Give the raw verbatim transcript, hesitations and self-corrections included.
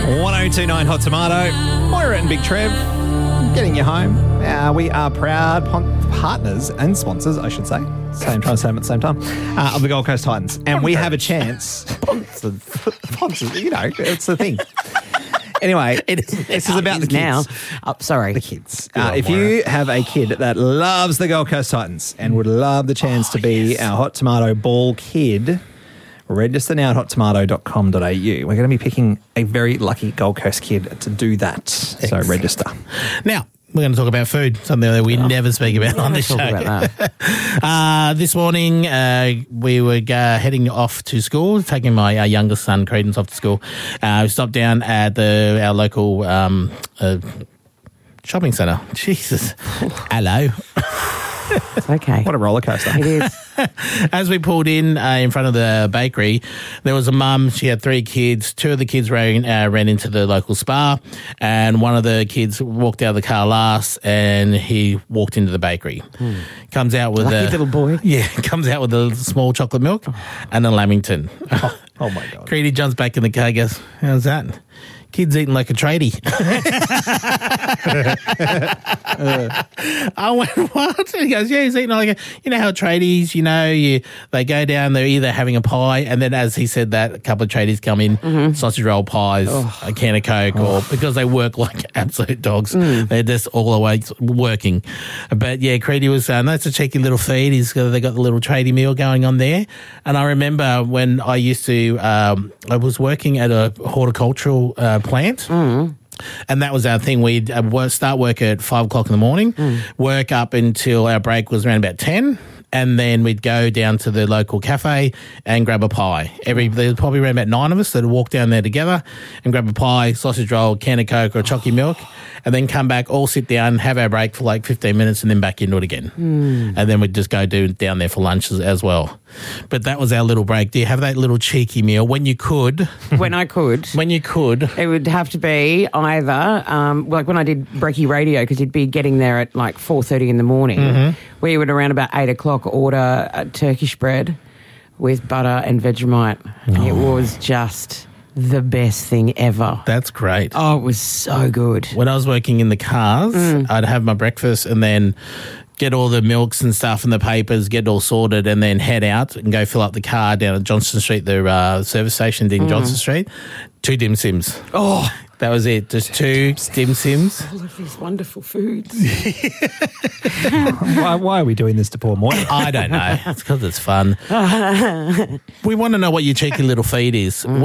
one oh two point nine Hot Tomato. Moira and Big Trev getting you home. Uh, we are proud pon- partners and sponsors, I should say. Same trying to say them at the same time. Uh, of the Gold Coast Titans. And we have a chance. Sponsors. Sponsors, you know, it's the thing. Anyway, it is, this is about the kids. Now. Oh, sorry. The kids. Uh, if you have a kid that loves the Gold Coast Titans and would love the chance oh, to be yes. our Hot Tomato Ball kid, register now at hot tomato dot com dot a u. We're going to be picking a very lucky Gold Coast kid to do that. Excellent. So register. Now, we're going to talk about food, something that we oh, never speak about on this show. About that. uh, this morning, uh, we were uh, heading off to school, taking my uh, youngest son, Credence, off to school. Uh, we stopped down at the our local um, uh, shopping centre. Jesus. Hello. It's okay. What a roller coaster. It is. As we pulled in uh, in front of the bakery, there was a mum. She had three kids. Two of the kids ran, uh, ran into the local spa, and one of the kids walked out of the car last, and he walked into the bakery. Hmm. Comes out with Lucky a little boy. Yeah, comes out with a small chocolate milk and a Lamington. Oh, oh my God. Creedy jumps back in the car. Goes, how's that? Kid's eating like a tradie. I went, what? He goes, yeah, he's eating like a, you know how tradies, you know, you they go down, they're either having a pie, and then as he said that, a couple of tradies come in, mm-hmm. sausage roll pies, oh. a can of Coke, oh. or because they work like absolute dogs, mm. they're just all always working. But yeah, Creedy was saying, that's a cheeky little feed. He's got, they got the little tradie meal going on there. And I remember when I used to, um, I was working at a horticultural uh, plant. Mm. And that was our thing. We'd uh, start work at five o'clock in the morning, mm. work up until our break was around about ten, and then we'd go down to the local cafe and grab a pie. Every There was probably around about nine of us that would walk down there together and grab a pie, sausage roll, can of Coke or a chocolate milk, and then come back, all sit down, have our break for like fifteen minutes and then back into it again. Mm. And then we'd just go do down there for lunch as, as well. But that was our little break. Do you have that little cheeky meal when you could? When I could. When you could. It would have to be either, um, like when I did Brekkie Radio, because you'd be getting there at like four thirty in the morning, mm-hmm. we would around about eight o'clock order a Turkish bread with butter and Vegemite. And oh. it was just the best thing ever. That's great. Oh, it was so good. When I was working in the cars, mm. I'd have my breakfast and then get all the milks and stuff and the papers, get it all sorted, and then head out and go fill up the car down at Johnston Street, the uh, service station in mm. Johnston Street. Two dim sims. Oh, that was it. Just two dim sims. All of these wonderful foods. why, why are we doing this to poor Moira? I don't know. It's because it's fun. We want to know what your cheeky little feed is.